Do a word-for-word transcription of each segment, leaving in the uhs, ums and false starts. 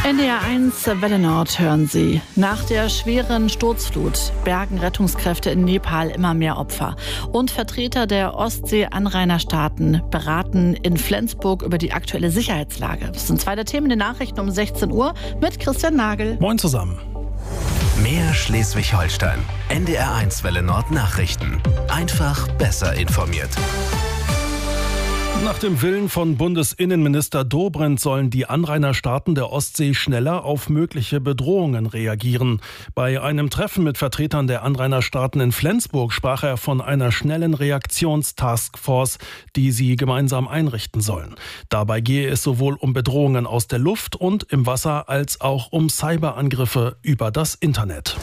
N D R eins Welle Nord hören Sie. Nach der schweren Sturzflut bergen Rettungskräfte in Nepal immer mehr Opfer. Und Vertreter der Ostsee-Anrainerstaaten beraten in Flensburg über die aktuelle Sicherheitslage. Das sind zwei der Themen in den Nachrichten um sechzehn Uhr mit Christian Nagel. Moin zusammen. Mehr Schleswig-Holstein. N D R eins Welle Nord Nachrichten. Einfach besser informiert. Nach dem Willen von Bundesinnenminister Dobrindt sollen die Anrainerstaaten der Ostsee schneller auf mögliche Bedrohungen reagieren. Bei einem Treffen mit Vertretern der Anrainerstaaten in Flensburg sprach er von einer schnellen Reaktionstaskforce, die sie gemeinsam einrichten sollen. Dabei gehe es sowohl um Bedrohungen aus der Luft und im Wasser als auch um Cyberangriffe über das Internet.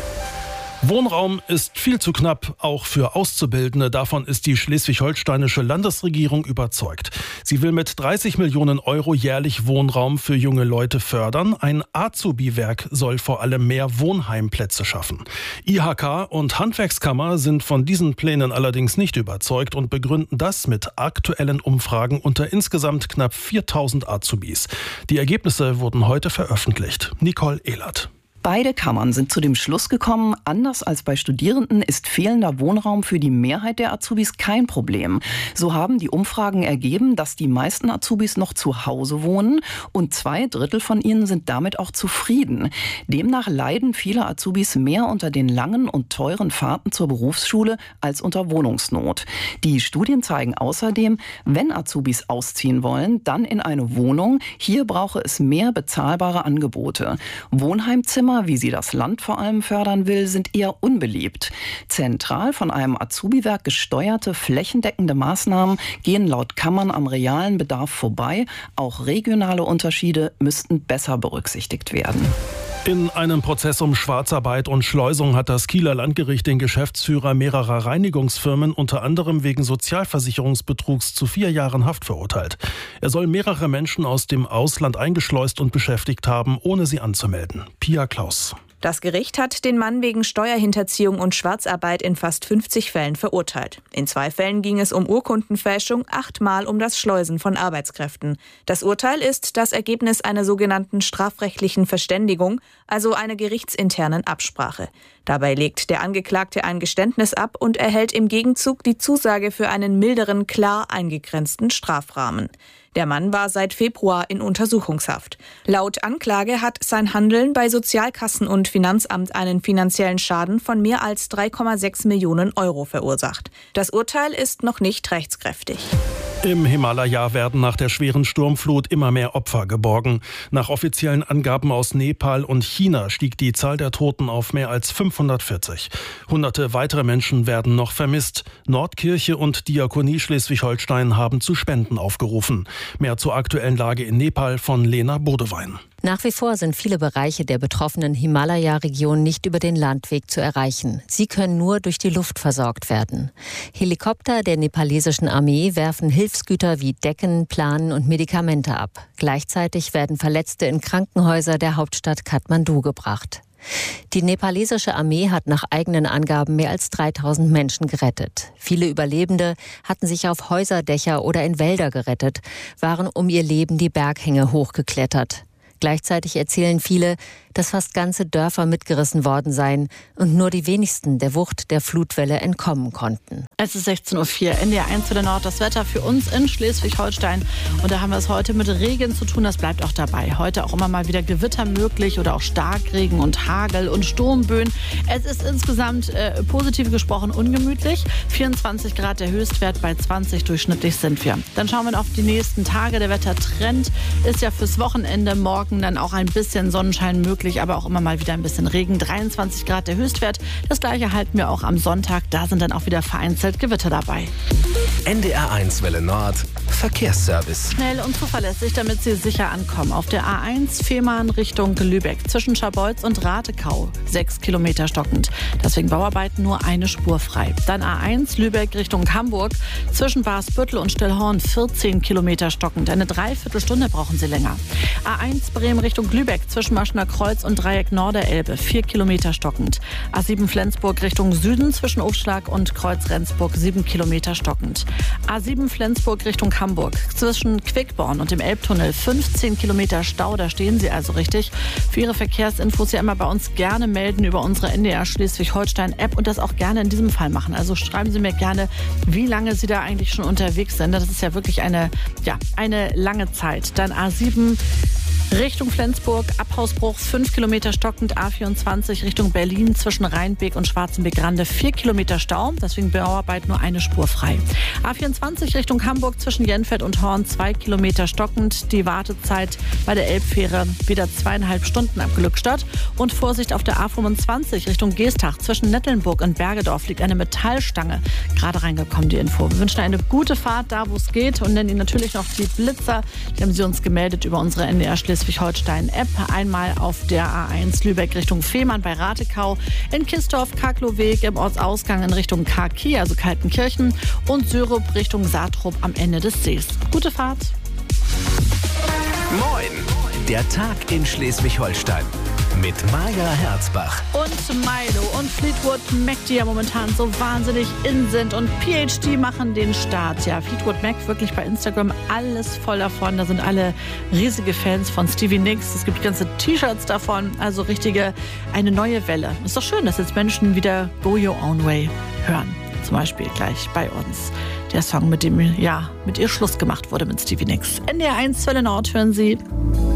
Wohnraum ist viel zu knapp, auch für Auszubildende. Davon ist die schleswig-holsteinische Landesregierung überzeugt. Sie will mit dreißig Millionen Euro jährlich Wohnraum für junge Leute fördern. Ein Azubi-Werk soll vor allem mehr Wohnheimplätze schaffen. I H K und Handwerkskammer sind von diesen Plänen allerdings nicht überzeugt und begründen das mit aktuellen Umfragen unter insgesamt knapp viertausend Azubis. Die Ergebnisse wurden heute veröffentlicht. Nicole Ehlert. Beide Kammern sind zu dem Schluss gekommen, anders als bei Studierenden ist fehlender Wohnraum für die Mehrheit der Azubis kein Problem. So haben die Umfragen ergeben, dass die meisten Azubis noch zu Hause wohnen und zwei Drittel von ihnen sind damit auch zufrieden. Demnach leiden viele Azubis mehr unter den langen und teuren Fahrten zur Berufsschule als unter Wohnungsnot. Die Studien zeigen außerdem, wenn Azubis ausziehen wollen, dann in eine Wohnung. Hier brauche es mehr bezahlbare Angebote. Wohnheimzimmer, wie sie das Land vor allem fördern will, sind eher unbeliebt. Zentral von einem Azubi-Werk gesteuerte, flächendeckende Maßnahmen gehen laut Kammern am realen Bedarf vorbei. Auch regionale Unterschiede müssten besser berücksichtigt werden. In einem Prozess um Schwarzarbeit und Schleusung hat das Kieler Landgericht den Geschäftsführer mehrerer Reinigungsfirmen unter anderem wegen Sozialversicherungsbetrugs zu vier Jahren Haft verurteilt. Er soll mehrere Menschen aus dem Ausland eingeschleust und beschäftigt haben, ohne sie anzumelden. Pia Klaus. Das Gericht hat den Mann wegen Steuerhinterziehung und Schwarzarbeit in fast fünfzig Fällen verurteilt. In zwei Fällen ging es um Urkundenfälschung, achtmal um das Schleusen von Arbeitskräften. Das Urteil ist das Ergebnis einer sogenannten strafrechtlichen Verständigung, also einer gerichtsinternen Absprache. Dabei legt der Angeklagte ein Geständnis ab und erhält im Gegenzug die Zusage für einen milderen, klar eingegrenzten Strafrahmen. Der Mann war seit Februar in Untersuchungshaft. Laut Anklage hat sein Handeln bei Sozialkassen und Finanzamt einen finanziellen Schaden von mehr als drei Komma sechs Millionen Euro verursacht. Das Urteil ist noch nicht rechtskräftig. Im Himalaya werden nach der schweren Sturmflut immer mehr Opfer geborgen. Nach offiziellen Angaben aus Nepal und China stieg die Zahl der Toten auf mehr als fünfhundertvierzig. Hunderte weitere Menschen werden noch vermisst. Nordkirche und Diakonie Schleswig-Holstein haben zu Spenden aufgerufen. Mehr zur aktuellen Lage in Nepal von Lena Bodewein. Nach wie vor sind viele Bereiche der betroffenen Himalaya-Region nicht über den Landweg zu erreichen. Sie können nur durch die Luft versorgt werden. Helikopter der nepalesischen Armee werfen Hilfsgüter wie Decken, Planen und Medikamente ab. Gleichzeitig werden Verletzte in Krankenhäuser der Hauptstadt Kathmandu gebracht. Die nepalesische Armee hat nach eigenen Angaben mehr als dreitausend Menschen gerettet. Viele Überlebende hatten sich auf Häuserdächer oder in Wälder gerettet, waren um ihr Leben die Berghänge hochgeklettert. Gleichzeitig erzählen viele, dass fast ganze Dörfer mitgerissen worden seien und nur die wenigsten der Wucht der Flutwelle entkommen konnten. Es ist sechzehn Uhr vier, N D R eins Welle Nord, das Wetter für uns in Schleswig-Holstein. Und da haben wir es heute mit Regen zu tun, das bleibt auch dabei. Heute auch immer mal wieder Gewitter möglich oder auch Starkregen und Hagel und Sturmböen. Es ist insgesamt äh, positiv gesprochen ungemütlich. vierundzwanzig Grad der Höchstwert, bei zwanzig durchschnittlich sind wir. Dann schauen wir auf die nächsten Tage. Der Wettertrend ist ja fürs Wochenende, morgen dann auch ein bisschen Sonnenschein möglich, aber auch immer mal wieder ein bisschen Regen. dreiundzwanzig Grad der Höchstwert. Das gleiche halten wir auch am Sonntag. Da sind dann auch wieder vereinzelt Gewitter dabei. N D R eins Welle Nord Verkehrsservice. Schnell und zuverlässig, damit Sie sicher ankommen. Auf der A eins Fehmarn Richtung Lübeck zwischen Scharbeutz und Ratekau. Sechs Kilometer stockend. Deswegen Bauarbeiten nur eine Spur frei. Dann A eins Lübeck Richtung Hamburg zwischen Barsbüttel und Stillhorn. vierzehn Kilometer stockend. Eine Dreiviertelstunde brauchen Sie länger. A eins Bremen Richtung Lübeck zwischen Maschner Kreuz und Dreieck Norderelbe. vier Kilometer stockend. A sieben Flensburg Richtung Süden zwischen Aufschlag und Kreuz Rendsburg. sieben Kilometer stockend. A sieben Flensburg Richtung Hamburg. Zwischen Quickborn und dem Elbtunnel fünfzehn Kilometer Stau, da stehen Sie also richtig. Für Ihre Verkehrsinfos ja immer bei uns gerne melden über unsere N D R Schleswig-Holstein-App und das auch gerne in diesem Fall machen. Also schreiben Sie mir gerne, wie lange Sie da eigentlich schon unterwegs sind. Das ist ja wirklich eine, ja, eine lange Zeit. Dann A sieben Richtung Flensburg, Abhausbruch, fünf Kilometer stockend, A vierundzwanzig Richtung Berlin zwischen Rheinbeek und Schwarzenbeck-Rande, vier Kilometer Stau, deswegen Bauarbeit nur eine Spur frei. A vierundzwanzig Richtung Hamburg zwischen Jenfeld und Horn, zwei Kilometer stockend, die Wartezeit bei der Elbfähre wieder zweieinhalb Stunden ab Glückstadt. Und Vorsicht auf der A fünfundzwanzig Richtung Geestach zwischen Nettelnburg und Bergedorf liegt eine Metallstange. Gerade reingekommen die Info. Wir wünschen eine gute Fahrt da, wo es geht und nennen Ihnen natürlich noch die Blitzer. Die haben Sie uns gemeldet über unsere N D R Schleswig-Holstein-App. Einmal auf der A eins Lübeck Richtung Fehmarn bei Ratekau, in Kistorf, Kakloweg im Ortsausgang in Richtung Karki, also Kaltenkirchen, und Syrup Richtung Saatrup am Ende des Sees. Gute Fahrt. Moin, der Tag in Schleswig-Holstein mit Maja Herzbach. Und Milo und Fleetwood Mac, die ja momentan so wahnsinnig in sind und P H D machen den Start. Ja, Fleetwood Mac wirklich bei Instagram alles voll davon. Da sind alle riesige Fans von Stevie Nicks. Es gibt ganze T-Shirts davon. Also richtige, eine neue Welle. Ist doch schön, dass jetzt Menschen wieder Go Your Own Way hören. Zum Beispiel gleich bei uns. Der Song, mit dem ja mit ihr Schluss gemacht wurde mit Stevie Nicks. N D R eins Welle Nord hören Sie.